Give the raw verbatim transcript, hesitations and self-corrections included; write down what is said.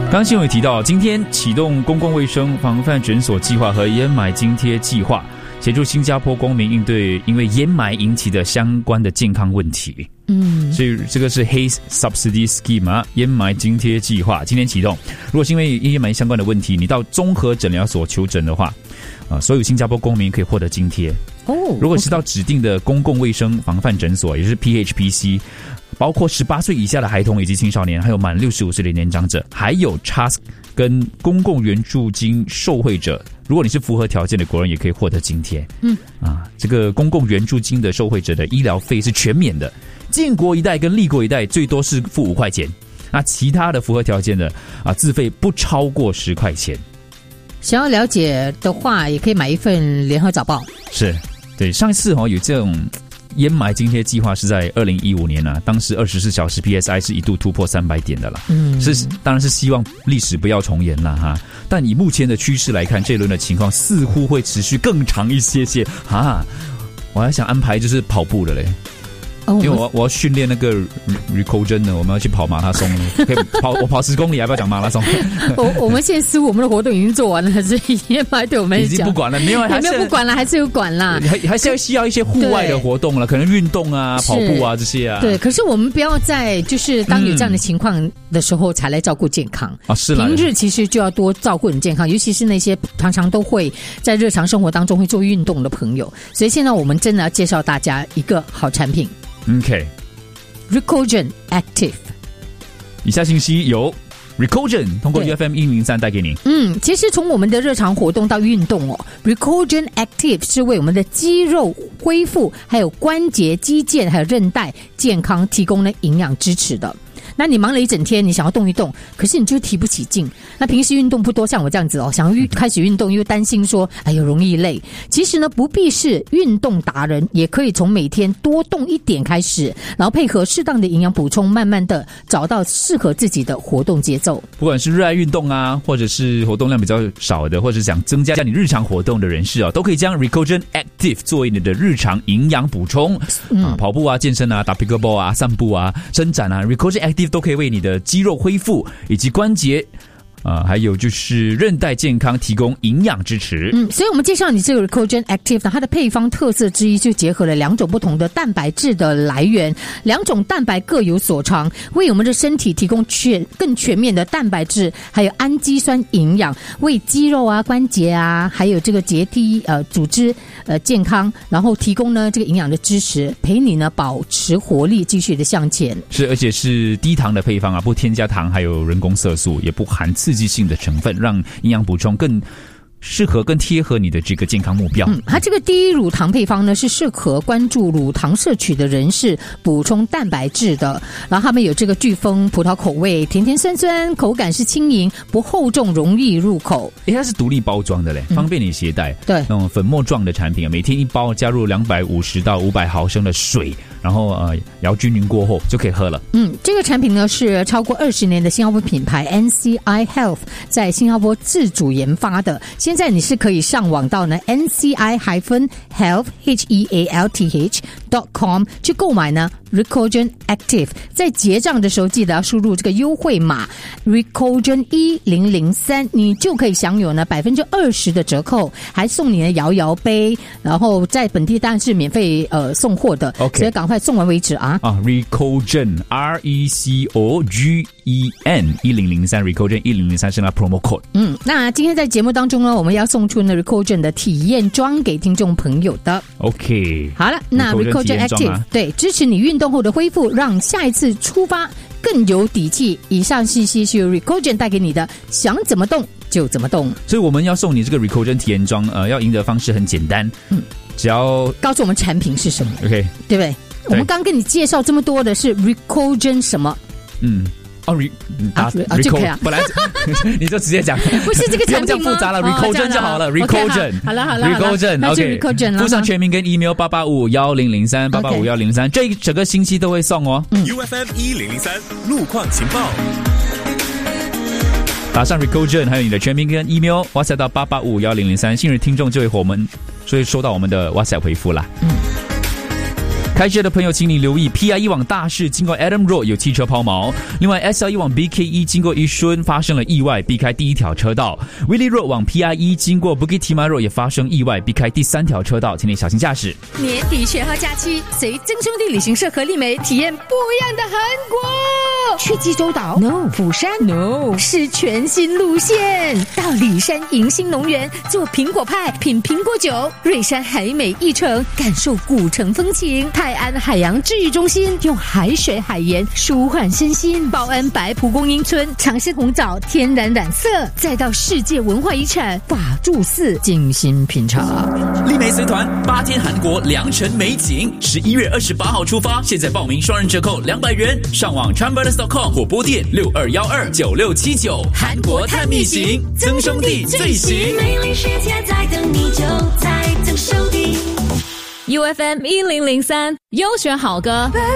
刚刚新闻有提到，今天启动公共卫生防范诊所计划和烟霾津贴计划，协助新加坡公民应对因为烟霾引起的相关的健康问题。嗯，所以这个是 Haze Subsidy Scheme 啊，烟霾津贴计划今天启动。如果是因为烟霾相关的问题，你到综合诊疗所求诊的话，啊，所有新加坡公民可以获得津贴。哦，如果是到指定的公共卫生防范诊所，也就是 P H P C。包括十八岁以下的孩童以及青少年，还有满六十五岁的年长者，还有 C H A S 跟公共援助金受惠者，如果你是符合条件的国人，也可以获得津贴。嗯，啊，这个公共援助金的受惠者的医疗费是全免的，建国一代跟立国一代最多是付五块钱，那其他的符合条件的啊，自费不超过十块钱。 想要了解的话，也可以买一份联合早报。 是，对，上一次哦有这种。烟霾津贴计划是在二零一五年啊，当时二十四小时 P S I 是一度突破三百点的啦。嗯，是当然是希望历史不要重演啦哈。但以目前的趋势来看，这一轮的情况似乎会持续更长一些些哈。我还想安排就是跑步的嘞。因为我我要训练那个 Recogen 呢，我们要去跑马拉松，可以跑我跑十公里，要不要讲马拉松？ 我我们现在似乎我们的活动已经做完了，所以烟霾对我们已经不管了，没有还是没有不管了，还是有管啦， 还还是要需要一些户外的活动了，可能运动啊、跑步啊这些啊。 对，可是我们不要在就是当有这样的情况的时候才来照顾健康、嗯、 啊，是啦， 平日其实就要多照顾你健康，尤其是那些常常都会在日常生活当中会做运动的朋友。所以现在我们真的要介绍大家一个好产品。 OK。Recogen Active， 以下信息由 Recogen 通过 U F M 一零三带给你。 嗯，其实从我们的日常活动到运动哦 ，Recogen Active 是为我们的肌肉恢复、还有关节、肌腱还有韧带健康提供了营养支持的。那你忙了一整天，你想要动一动，可是你就提不起劲。那平时运动不多，像我这样子哦，想要开始运动又担心说，哎呦容易累。其实呢，不必是运动达人，也可以从每天多动一点开始，然后配合适当的营养补充，慢慢的找到适合自己的活动节奏。不管是热爱运动啊，或者是活动量比较少的，或者是想增加你日常活动的人士啊，都可以将 Recogen Active 作为你的日常营养补充、嗯、啊，跑步啊、健身啊、打 pickleball 啊、散步啊、伸展啊 ，Recogen Active都可以为你的肌肉恢复以及关节啊、呃，还有就是韧带健康提供营养支持。 嗯，所以我们介绍你这个 Recogen Active 呢，它的配方特色之一就结合了两种不同的蛋白质的来源，两种蛋白各有所长，为我们的身体提供全更全面的蛋白质，还有氨基酸营养，为肌肉啊、关节啊，还有这个结缔呃组织呃健康，然后提供呢这个营养的支持，陪你呢保持活力，继续的向前。 是，而且是低糖的配方啊，不添加糖，还有人工色素，也不含刺激性的成分，让营养补充更适合更贴合你的这个健康目标。 嗯，它这个低乳糖配方呢，是适合关注乳糖摄取的人士补充蛋白质的。然后他们有这个飓风葡萄口味，甜甜酸酸，口感是轻盈，不厚重，容易入口。 诶，它是独立包装的嘞，方便你携带。 嗯、对， 那种粉末状的产品啊，每天一包，加入两百五十到五百毫升的水，然后呃摇均匀过后就可以喝了。 嗯，这个产品呢是超过二十年的新加坡品牌 N C I Health 在新加坡自主研发的。现在你是可以上网到呢 N C I Health H E A L T H dot com 去购买呢 Recogen Active， 在结账的时候记得要输入这个优惠码 Recogen 一零零三，你就可以享有呢百分之二十的折扣，还送你的摇摇杯，然后在本地当然是免费呃送货的， okay. 所以赶快送完为止啊！ 啊 ，Recogen R E C O G E N 一零零三 Recogen 一零零三是那 promo code。 嗯，那今天在节目当中呢，我们要送出呢 Recogen 的体验装给听众朋友的。 OK， 好了，那 Recogen Active、啊、对支持你运动后的恢复，让下一次出发更有底气。以上信息是由 Recogen 带给你的，想怎么动就怎么动。 所以我们要送你这个 Recogen 体验装，呃，要赢得方式很简单，嗯，只要告诉我们产品是什么 ，OK， 对不对？我们刚跟你介绍这么多的是 Recogen 什么？ 嗯。哦 ，re 啊，啊就可以啊， 本来你就直接讲， 不是这个产品吗？ 不要这样复杂了 ，Recogen 就好了 ，Recogen， 好了好了 ，Recogen， 那就 Recogen 了。 附上全名跟 email 八八五幺零零三八八五幺零三，这整个星期都会送哦。 U F M 一零零三路况情报， 打上 Recogen， 还有你的全名跟 email WhatsApp 到八八五幺零零三，幸运听众就会和我们，所以收到我们的 WhatsApp 回复啦。嗯。 开车的朋友请你留意 P I 一往大市经过 Adam Road 有汽车抛锚，另外 S L 一往 B K 一经过一顺发生了意外，避开第一条车道。 Willie Road 往 P I 一经过 Bukit Timah Road 也发生意外，避开第三条车道，请你小心驾驶。 年底全号假期，随曾兄弟旅行社合力美体验不一样的韩国。去济州岛 No， 釜山 No， 是全新路线，到里山迎新农园做苹果派，品苹果酒，瑞山海美一城感受古城风情，泰安海洋治愈中心用海水海盐舒缓身心，报恩白蒲公英村尝试红枣天然染色，再到世界文化遗产法住寺静心品尝。 丽梅随团八天韩国良辰美景，十一月二十八号出发，现在报名双人折扣两百元，上网 Chambers dot com 或拨电六二幺二九六七九。韩国探秘行，曾兄弟最行。 美丽世界在等你，就在曾兄弟。 U F M 一零零三优选好歌。